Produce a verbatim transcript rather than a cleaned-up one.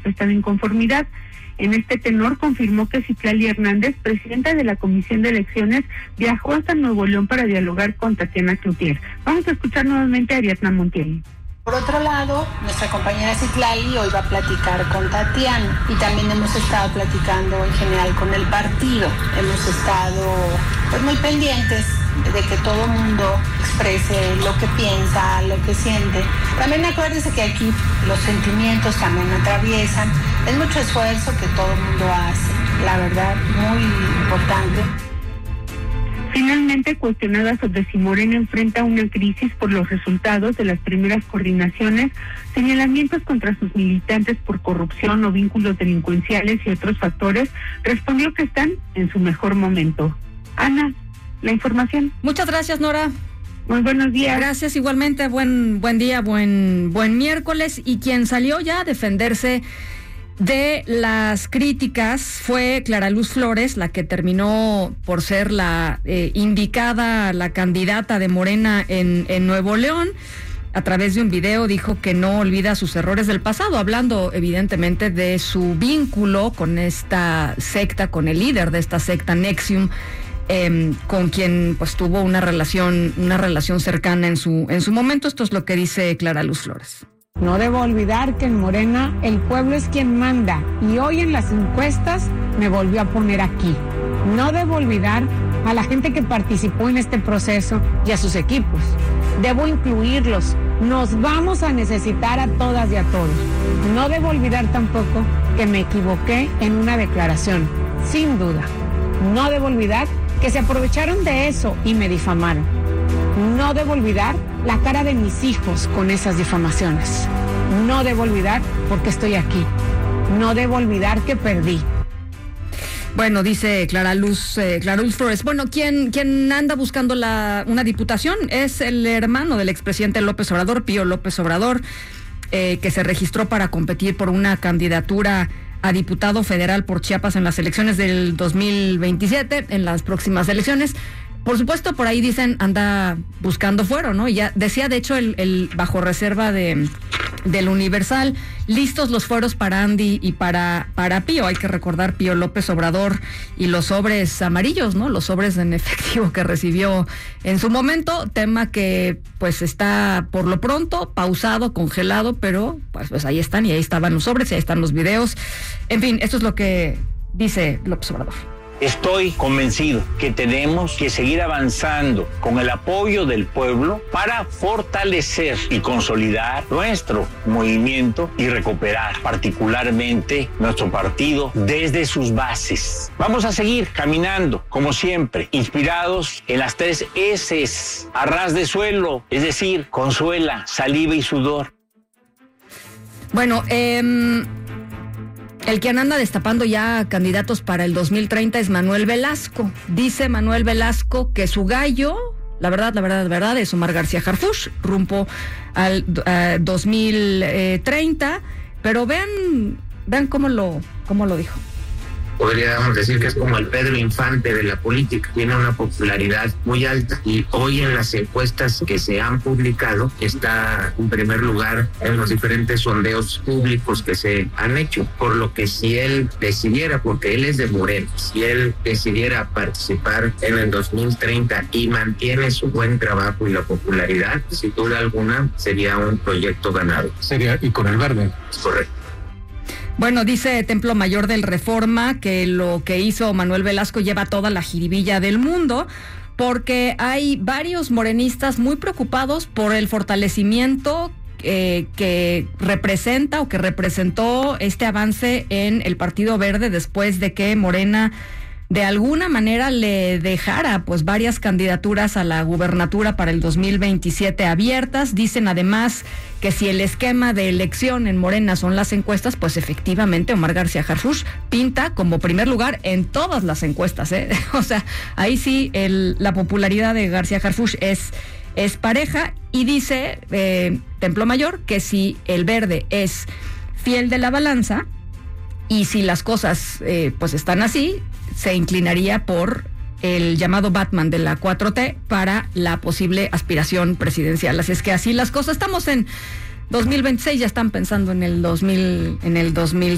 manifestado inconformidad. En este tenor confirmó que Citlali Hernández, presidenta de la Comisión de Elecciones, viajó hasta Nuevo León para dialogar con Tatiana Cloutier. Vamos a escuchar nuevamente a Ariadna Montiel. Por otro lado, nuestra compañera Citlali hoy va a platicar con Tatiana y también hemos estado platicando en general con el partido. Hemos estado pues muy pendientes de que todo el mundo exprese lo que piensa, lo que siente. También acuérdense que aquí los sentimientos también atraviesan. Es mucho esfuerzo que todo el mundo hace, la verdad, muy importante. Finalmente, cuestionada sobre si Morena enfrenta una crisis por los resultados de las primeras coordinaciones, señalamientos contra sus militantes por corrupción o vínculos delincuenciales y otros factores, respondió que están en su mejor momento. Ana, la información. Muchas gracias, Nora. Muy buenos días. Gracias igualmente, buen buen día, buen buen miércoles. Y quien salió ya a defenderse de las críticas fue Clara Luz Flores, la que terminó por ser la eh, indicada, la candidata de Morena en, en Nuevo León. A través de un video dijo que no olvida sus errores del pasado, hablando evidentemente de su vínculo con esta secta, con el líder de esta secta, NXIVM, eh, con quien pues tuvo una relación, una relación cercana en su, en su momento. Esto es lo que dice Clara Luz Flores. No debo olvidar que en Morena el pueblo es quien manda y hoy en las encuestas me volvió a poner aquí. No debo olvidar a la gente que participó en este proceso y a sus equipos. Debo incluirlos. Nos vamos a necesitar a todas y a todos. No debo olvidar tampoco que me equivoqué en una declaración, sin duda. No debo olvidar que se aprovecharon de eso y me difamaron. No debo olvidar la cara de mis hijos con esas difamaciones. No debo olvidar porque estoy aquí. No debo olvidar que perdí. Bueno, dice Clara Luz, eh, Clara Luz Flores. Bueno, quien, quien anda buscando la, una diputación es el hermano del expresidente López Obrador, Pío López Obrador, eh, que se registró para competir por una candidatura a diputado federal por Chiapas en las elecciones del dos mil veintisiete, en las próximas elecciones. Por supuesto, por ahí dicen anda buscando fuero, ¿no? Y ya decía, de hecho, el, el bajo reserva de del Universal, listos los fueros para Andy y para para Pío. Hay que recordar Pío López Obrador y los sobres amarillos, ¿no? Los sobres en efectivo que recibió en su momento, tema que pues está por lo pronto pausado, congelado, pero pues, pues ahí están y ahí estaban los sobres y ahí están los videos. En fin, esto es lo que dice López Obrador. Estoy convencido que tenemos que seguir avanzando con el apoyo del pueblo para fortalecer y consolidar nuestro movimiento y recuperar particularmente nuestro partido desde sus bases. Vamos a seguir caminando, como siempre, inspirados en las tres S's, a ras de suelo, es decir, consuela, saliva y sudor. Bueno, eh... el que anda destapando ya candidatos para el dos mil treinta es Manuel Velasco. Dice Manuel Velasco que su gallo, la verdad, la verdad, la verdad, es Omar García Harfuch, rumbo al uh, dos mil treinta. Pero vean, vean cómo lo, cómo lo dijo. Podríamos decir que es como el Pedro Infante de la política, tiene una popularidad muy alta y hoy en las encuestas que se han publicado está en primer lugar en los diferentes sondeos públicos que se han hecho, por lo que si él decidiera, porque él es de Morena, si él decidiera participar en el dos mil treinta y mantiene su buen trabajo y la popularidad, sin duda alguna sería un proyecto ganado. Sería, y con el verde. Correcto. Bueno, dice Templo Mayor del Reforma que lo que hizo Manuel Velasco lleva toda la jiribilla del mundo, porque hay varios morenistas muy preocupados por el fortalecimiento eh, que representa o que representó este avance en el Partido Verde después de que Morena de alguna manera le dejara pues varias candidaturas a la gubernatura para el dos mil veintisiete abiertas. Dicen además que si el esquema de elección en Morena son las encuestas, pues efectivamente Omar García Harfuch pinta como primer lugar en todas las encuestas, ¿eh? O sea, ahí sí el, la popularidad de García Harfuch es, es pareja. Y dice eh, Templo Mayor que si el verde es fiel de la balanza y si las cosas eh, pues están así, se inclinaría por el llamado Batman de la cuatro T para la posible aspiración presidencial. Así es que así las cosas. Estamos en dos mil veintiséis, ya están pensando en el dos mil, en el dos mil